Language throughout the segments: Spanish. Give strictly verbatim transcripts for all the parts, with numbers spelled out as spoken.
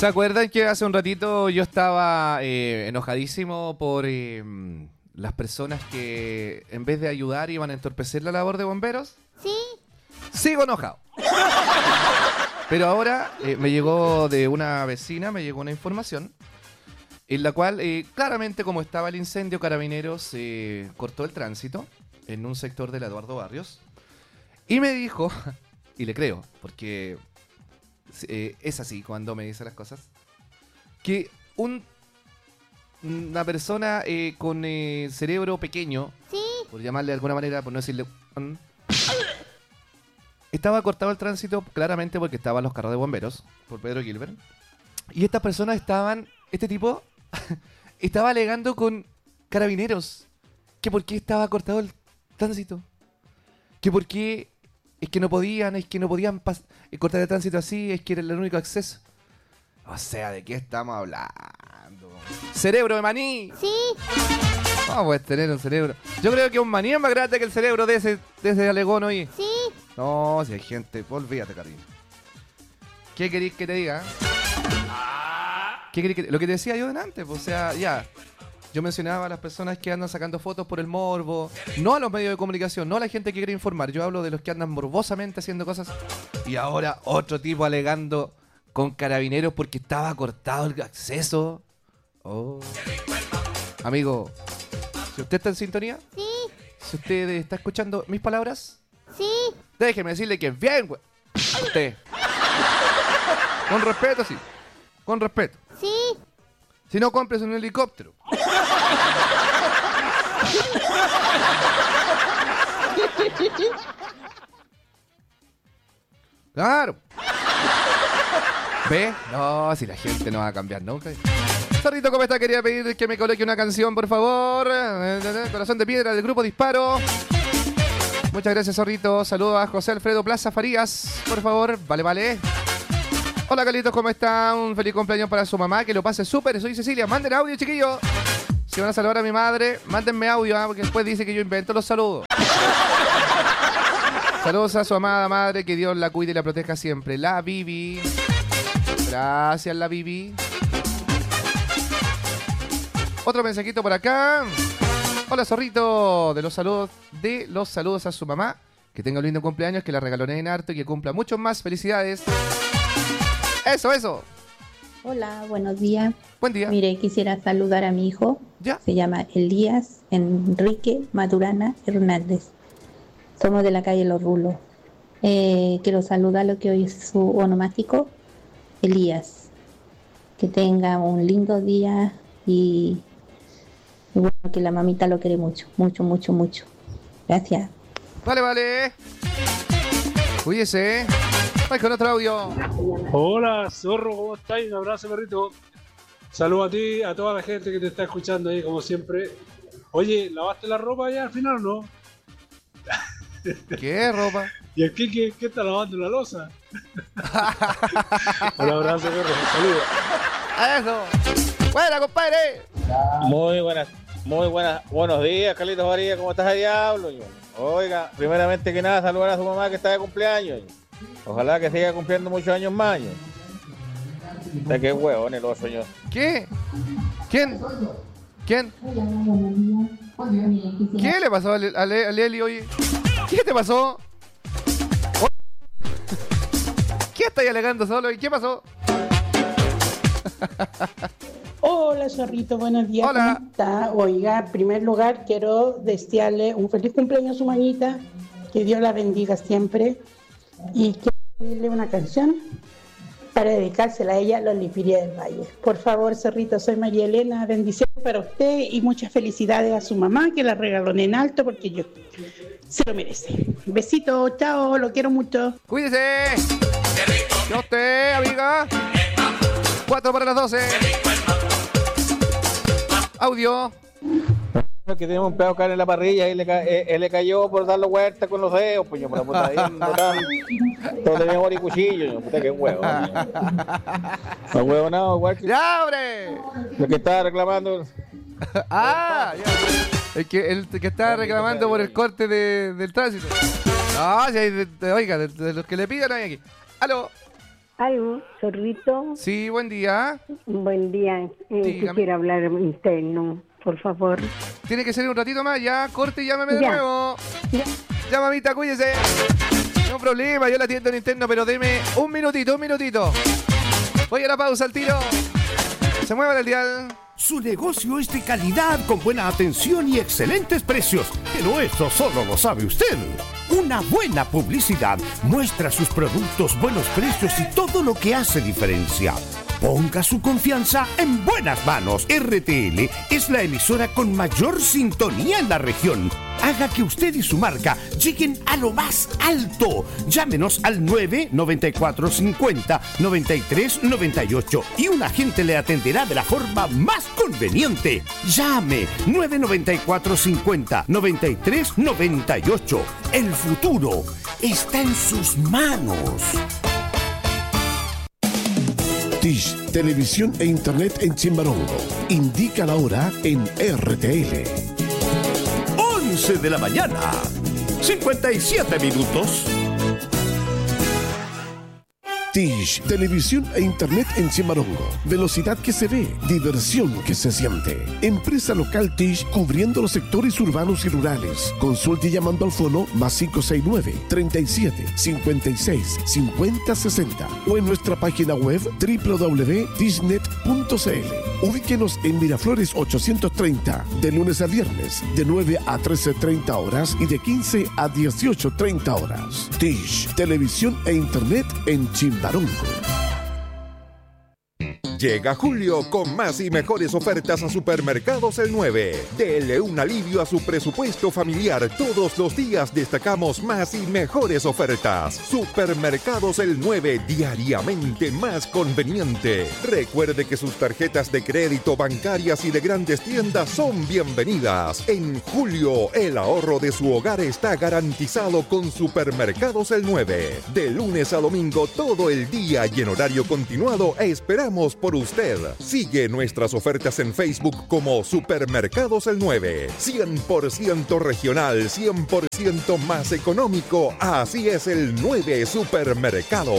¿Se acuerdan que hace un ratito yo estaba eh, enojadísimo por eh, las personas que en vez de ayudar iban a entorpecer la labor de bomberos? Sí. Sigo enojado. Pero ahora eh, me llegó de una vecina, me llegó una información en la cual eh, claramente como estaba el incendio, Carabineros eh, cortó el tránsito en un sector del Eduardo Barrios y me dijo, y le creo, porque eh, es así cuando me dice las cosas, que un, una persona eh, con eh, cerebro pequeño, Sí. por llamarle de alguna manera, por no decirle... Um, estaba cortado el tránsito claramente porque estaban los carros de bomberos, por Pedro Gilbert. Y estas personas estaban, este tipo, estaba alegando con Carabineros que por qué estaba cortado el tránsito. Que por qué es que no podían, es que no podían pas- cortar el tránsito así, es que era el único acceso. O sea, ¿de qué estamos hablando? ¡Cerebro de maní! Sí. ¿Cómo puedes tener un cerebro? Yo creo que un maní es más grande que el cerebro de ese, de ese alegón, oye. Sí. No, si hay gente, olvídate, cariño. ¿Qué querís que te diga? ¿Qué querís que te... Lo que te decía yo delante, pues, o sea, ya. Yo mencionaba a las personas que andan sacando fotos por el morbo, no a los medios de comunicación, no a la gente que quiere informar. Yo hablo de los que andan morbosamente haciendo cosas. Y ahora otro tipo alegando con Carabineros porque estaba cortado el acceso. Oh. Amigo, si usted está en sintonía, Sí. si usted está escuchando mis palabras, Sí. déjeme decirle que bien, güey. Usted. Con respeto, sí. Con respeto. Sí. Si no, compres un helicóptero. Claro. ¿Ve? No, si la gente no va a cambiar nunca. Zorrito, ¿cómo está? Quería pedir que me coloque una canción, por favor. Corazón de Piedra, del grupo Disparo. Muchas gracias, Zorrito. Saludos a José Alfredo Plaza Farías, por favor. Vale, vale. Hola, Carlitos, ¿cómo está? Un feliz cumpleaños para su mamá. Que lo pase súper. Soy Cecilia. Manden audio, chiquillos. Si van a saludar a mi madre, mándenme audio, ¿eh? Porque después dice que yo invento los saludos. Saludos a su amada madre. Que Dios la cuide y la proteja siempre. La Bibi. Gracias, la Bibi. Otro mensajito por acá. Hola, Zorrito. De los saludos, de los saludos a su mamá. Que tenga un lindo cumpleaños, que la regalonen en harto y que cumpla muchos más. Felicidades. Eso, eso. Hola, buenos días. Buen día. Mire, quisiera saludar a mi hijo. Ya. Se llama Elías Enrique Maturana Hernández. Somos de la calle Los Rulos. Eh, quiero saludarlo, que hoy es su onomástico, Elías. Que tenga un lindo día y, y bueno, que la mamita lo quiere mucho, mucho, mucho, mucho. Gracias. Vale, vale. Cuídese. Vamos con otro audio. Hola, zorro, ¿cómo estáis? Un abrazo, perrito. Saludos a ti, a toda la gente que te está escuchando ahí, como siempre. Oye, ¿lavaste la ropa ya al final o no? ¿Qué ropa? ¿Y el Kike qué está lavando la loza? Un abrazo, perro. Saludos. A eso. Buena, compadre. Muy buenas, muy buenas, buenos días, Carlitos Varía, ¿cómo estás, diablo? Oiga, primeramente que nada, saludar a su mamá que está de cumpleaños. Ojalá que siga cumpliendo muchos años más. O sea, qué huevón el oso, yo. ¿Qué? ¿Quién? ¿Quién? ¿Qué le pasó a Le- a Le- a Leli hoy? ¿Qué te pasó? Oh. ¿Qué estáis alegando solo? ¿Y qué pasó? Hola, Zorrito, buenos días. Hola. ¿Cómo está? Oiga, en primer lugar quiero desearle un feliz cumpleaños a su manita, que Dios la bendiga siempre, y quiero pedirle una canción para dedicársela a ella, Los Lipiria del Valle. Por favor, Zorrito, soy María Elena, bendiciones para usted y muchas felicidades a su mamá, que la regaló en alto porque yo se lo merece. Besito, chao, lo quiero mucho. Cuídese. ¿Y usted, amiga? Cuatro para las doce. Audio. Que tenemos un pedazo de carne en la parrilla y le ca- eh, él le cayó por darle vuelta con los dedos, pues yo por la puta ahí, todo tenía bori y cuchillo, yo, puta, qué huevo. No huevo nada, igual que ¡Ya, hombre! lo que estaba reclamando. Ah, ya. El que, el que está reclamando por el corte de, del tránsito. No, si hay de, de- oiga, de, de los que le pidan hay aquí. Aló. Algo, Zorrito. Sí, buen día. Buen día. Eh, quisiera hablar interno, por favor. Tiene que ser un ratito más, ya. Corte y llámame de ya. nuevo. Ya. Ya, mamita, cuídese. No problema, yo la atiendo en interno, pero deme un minutito, un minutito. Voy a la pausa al tiro. Se mueve el dial. Su negocio es de calidad, con buena atención y excelentes precios. Pero eso solo lo sabe usted. Una buena publicidad muestra sus productos, buenos precios y todo lo que hace diferencia. Ponga su confianza en buenas manos. R T L es la emisora con mayor sintonía en la región. Haga que usted y su marca lleguen a lo más alto. Llámenos al nueve noventa y cuatro cincuenta noventa y tres noventa y ocho y un agente le atenderá de la forma más conveniente. Llame nueve noventa y cuatro cincuenta noventa y tres noventa y ocho. El futuro está en sus manos. Tish, televisión e internet en Chimbarongo. Indica la hora en R T L. once de la mañana, cincuenta y siete minutos. Tish, televisión e internet en Chimbarongo. Velocidad que se ve, diversión que se siente. Empresa local Tish, cubriendo los sectores urbanos y rurales. Consulte llamando al fono más cinco seis nueve, treinta y siete, cincuenta y seis, cincuenta sesenta o en nuestra página web doble u doble u doble u punto tishnet punto c l. Ubíquenos en Miraflores ochocientos treinta, de lunes a viernes, de nueve a trece treinta horas y de quince a dieciocho treinta horas. Tish, televisión e internet en Chimbarongo. Llega julio con más y mejores ofertas a Supermercados El nueve. Dele un alivio a su presupuesto familiar. Todos los días destacamos más y mejores ofertas. Supermercados El nueve, diariamente más conveniente. Recuerde que sus tarjetas de crédito, bancarias y de grandes tiendas son bienvenidas. En julio, el ahorro de su hogar está garantizado con Supermercados El nueve. De lunes a domingo, todo el día y en horario continuado, esperamos por usted. Sigue nuestras ofertas en Facebook como Supermercados El nueve. cien por ciento regional, cien por ciento más económico. Así es el nueve Supermercados.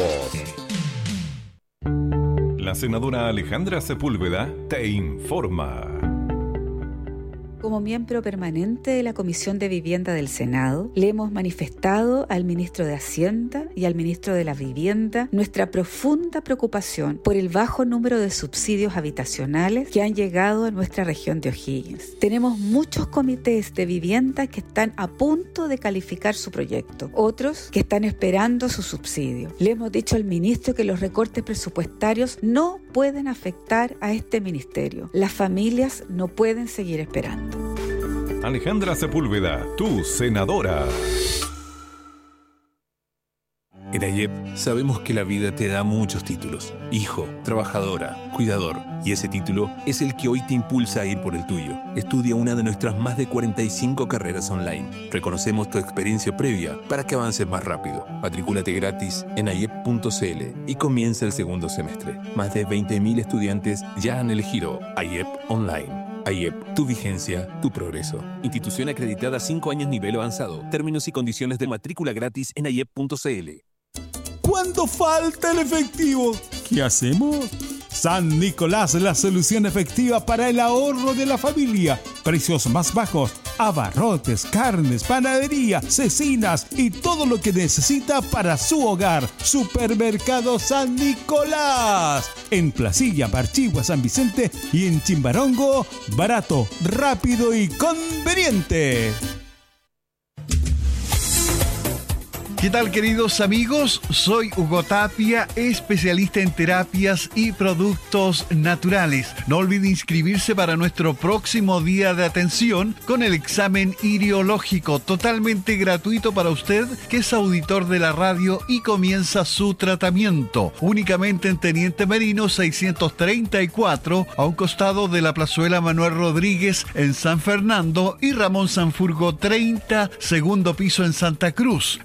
La senadora Alejandra Sepúlveda te informa. Como miembro permanente de la Comisión de Vivienda del Senado, le hemos manifestado al ministro de Hacienda y al ministro de la Vivienda nuestra profunda preocupación por el bajo número de subsidios habitacionales que han llegado a nuestra región de O'Higgins. Tenemos muchos comités de vivienda que están a punto de calificar su proyecto, otros que están esperando su subsidio. Le hemos dicho al ministro que los recortes presupuestarios no pueden afectar a este ministerio. Las familias no pueden seguir esperando. Alejandra Sepúlveda, tu senadora. En A Y E P sabemos que la vida te da muchos títulos. Hijo, trabajadora, cuidador. Y ese título es el que hoy te impulsa a ir por el tuyo. Estudia una de nuestras más de cuarenta y cinco carreras online. Reconocemos tu experiencia previa para que avances más rápido. Matricúlate gratis en a y e p punto c l y comienza el segundo semestre. Más de veinte mil estudiantes ya han elegido A Y E P Online. A Y E P, tu vigencia, tu progreso. Institución acreditada cinco años nivel avanzado. Términos y condiciones de matrícula gratis en a y e p punto c l. ¿Cuándo falta el efectivo? ¿Qué hacemos? San Nicolás, la solución efectiva para el ahorro de la familia. Precios más bajos, abarrotes, carnes, panadería, cecinas y todo lo que necesita para su hogar. Supermercado San Nicolás. En Placilla, Parchigua, San Vicente y en Chimbarongo, barato, rápido y conveniente. ¿Qué tal, queridos amigos? Soy Hugo Tapia, especialista en terapias y productos naturales. No olvide inscribirse para nuestro próximo día de atención con el examen iriológico totalmente gratuito para usted que es auditor de la radio y comienza su tratamiento. Únicamente en Teniente Merino seiscientos treinta y cuatro, a un costado de la Plazuela Manuel Rodríguez en San Fernando y Ramón Sanfurgo treinta, segundo piso en Santa Cruz. Haga sus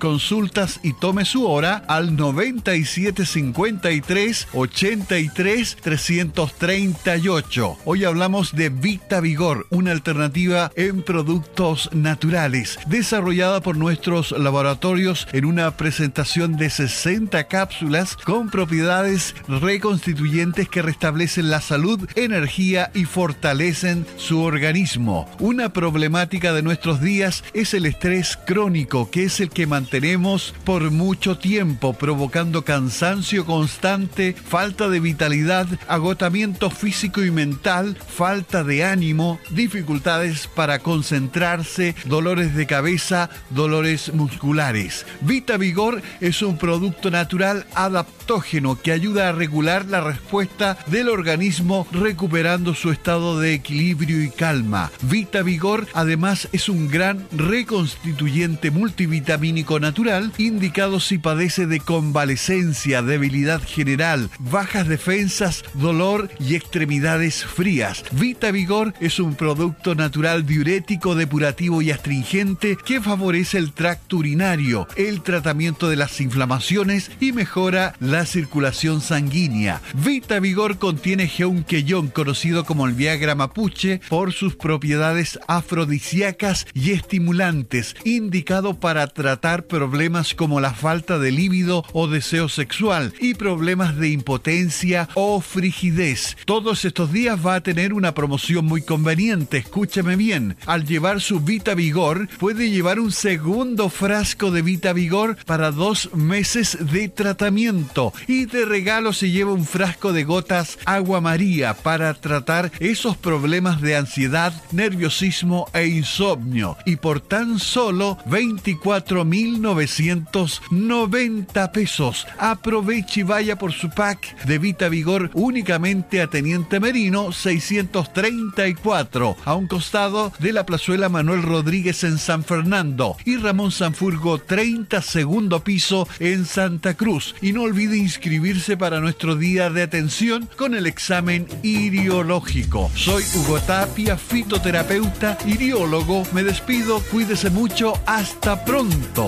consultas y tome su hora al noventa y siete cincuenta y tres ochenta y tres trescientos treinta y ocho. Hoy hablamos de Vita Vigor, una alternativa en productos naturales, desarrollada por nuestros laboratorios en una presentación de sesenta cápsulas con propiedades reconstituyentes que restablecen la salud, energía y fortalecen su organismo. Una problemática de nuestros días es el estrés crónico, que es el que mantenemos por mucho tiempo, provocando cansancio constante, falta de vitalidad, agotamiento físico y mental, falta de ánimo, dificultades para concentrarse, dolores de cabeza, dolores musculares. Vita Vigor es un producto natural adaptógeno que ayuda a regular la respuesta del organismo, recuperando su estado de equilibrio y calma. Vita Vigor además es un gran reconstituyente multivitamínico natural, indicado si padece de convalecencia, debilidad general, bajas defensas, dolor y extremidades frías. Vita Vigor es un producto natural diurético, depurativo y astringente que favorece el tracto urinario, el tratamiento de las inflamaciones y mejora la circulación sanguínea. Vita Vigor contiene Geunqueyón, conocido como el Viagra mapuche por sus propiedades afrodisíacas y estimulantes, indicado para tratar problemas como la falta de líbido o deseo sexual y problemas de impotencia o frigidez. Todos estos días va a tener una promoción muy conveniente. Escúcheme bien. Al llevar su Vita Vigor, puede llevar un segundo frasco de Vita Vigor para dos meses de tratamiento. Y de regalo se lleva un frasco de gotas Agua María para tratar esos problemas de ansiedad, nerviosismo e insomnio. Y por tan solo veinticuatro mil novecientos noventa pesos. Aproveche y vaya por su pack de Vita Vigor únicamente a Teniente Merino seiscientos treinta y cuatro, a un costado de la plazuela Manuel Rodríguez en San Fernando, y Ramón Sanfurgo treinta, segundo piso en Santa Cruz. Y no olvide inscribirse para nuestro día de atención con el examen iriológico. Soy Hugo Tapia, fitoterapeuta, iriólogo. Me despido, cuídese mucho, hasta pronto.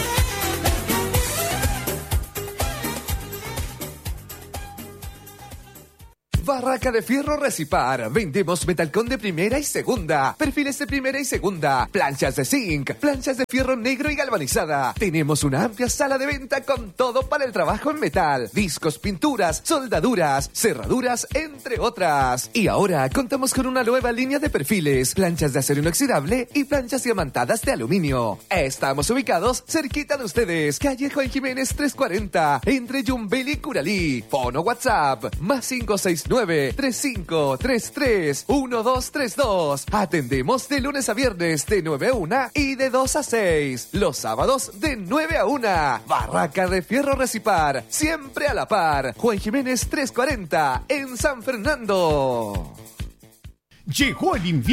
Barraca de Fierro Recipar. Vendemos metalcón de primera y segunda, perfiles de primera y segunda, planchas de zinc, planchas de fierro negro y galvanizada. Tenemos una amplia sala de venta con todo para el trabajo en metal, discos, pinturas, soldaduras, cerraduras, entre otras. Y ahora contamos con una nueva línea de perfiles, planchas de acero inoxidable y planchas diamantadas de aluminio. Estamos ubicados cerquita de ustedes, calle Juan Jiménez trescientos cuarenta, entre Yumbel y Curalí. Fono WhatsApp, más cinco seis nueve, tres cinco tres tres, uno dos tres dos. Atendemos de lunes a viernes de nueve a una y de dos a seis. Los sábados de nueve a una. Barraca de Fierro Recipar, siempre a la par. Juan Jiménez trescientos cuarenta en San Fernando. Llegó el invierno.